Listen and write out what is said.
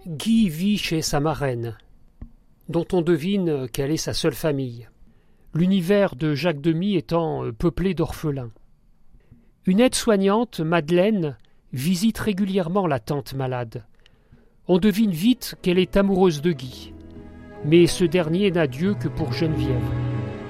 Guy vit chez sa marraine, dont on devine qu'elle est sa seule famille, l'univers de Jacques Demy étant peuplé d'orphelins. Une aide-soignante, Madeleine, visite régulièrement la tante malade. On devine vite qu'elle est amoureuse de Guy, mais ce dernier n'a Dieu que pour Geneviève.